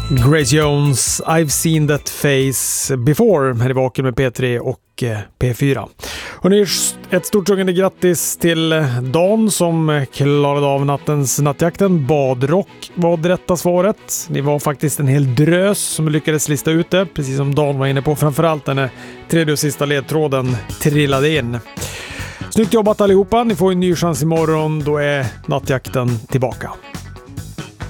Grace Jones, I've seen that face before, här i Vaken med P3 och P4. Och nu ett stort sjungande grattis till Dan som klarade av nattjakten. Badrock var det rätta svaret. Det var faktiskt en hel drös som lyckades lista ut det, precis som Dan var inne på. Framförallt den tredje och sista ledtråden trillade in. Snyggt jobbat allihopa, ni får en ny chans imorgon, då är nattjakten tillbaka.